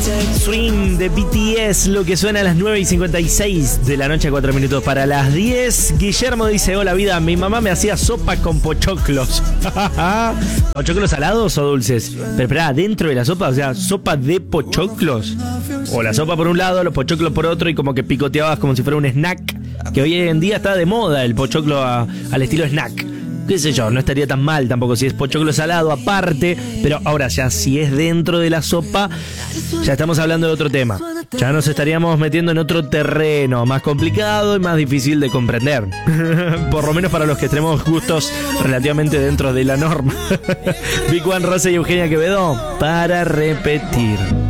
Swing de BTS, lo que suena a las 9:56 de la noche, 4 minutos para las 10. Guillermo dice: hola vida, mi mamá me hacía sopa con pochoclos. ¿Pochoclos salados o dulces? Pero esperá, dentro de la sopa, o sea, sopa de pochoclos. O la sopa por un lado, los pochoclos por otro, y como que picoteabas como si fuera un snack. Que hoy en día está de moda el pochoclo al estilo snack. Qué sé yo, no estaría tan mal tampoco si es pochoclo salado aparte, pero ahora ya si es dentro de la sopa, ya estamos hablando de otro tema. Ya nos estaríamos metiendo en otro terreno más complicado y más difícil de comprender. Por lo menos para los que tenemos gustos relativamente dentro de la norma. Big One, Rosa y Eugenia Quevedo, para repetir.